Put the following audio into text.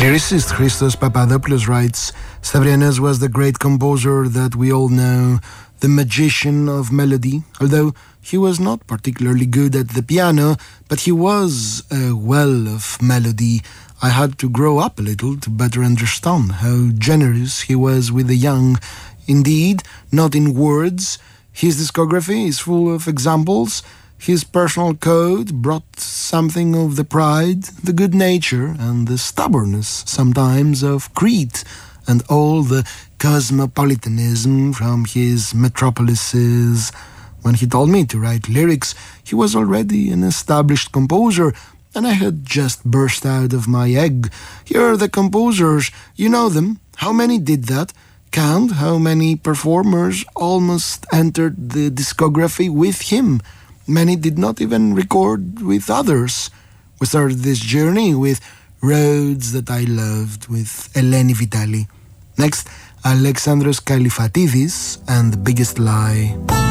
Lyricist Christos Papadopoulos writes, Stavrianos was the great composer that we all know, the magician of melody, although he was not particularly good at the piano, but he was a well of melody. I had to grow up a little to better understand how generous he was with the young. Indeed, not in words. His discography is full of examples. His personal code brought something of the pride, the good nature, and the stubbornness sometimes of Crete, and all the cosmopolitanism from his metropolises. When he told me to write lyrics, he was already an established composer, and I had just burst out of my egg. Here are the composers. You know them. How many did that? Count how many performers almost entered the discography with him. Many did not even record with others. We started this journey with Roads That I Loved with Eleni Vitali. Next, Alexandros Kalifatidis and The Biggest Lie.